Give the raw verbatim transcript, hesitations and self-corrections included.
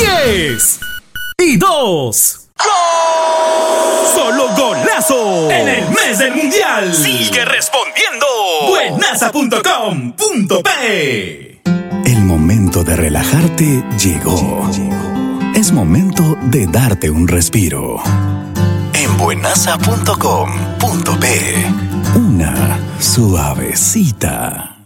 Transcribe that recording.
diez y dos. ¡Gol! ¡Solo golazo! En el mes del mundial. Sigue respondiendo. buenaza punto com punto pe. El momento de relajarte llegó. Es momento de darte un respiro. En buenaza punto com punto pe. Una suavecita.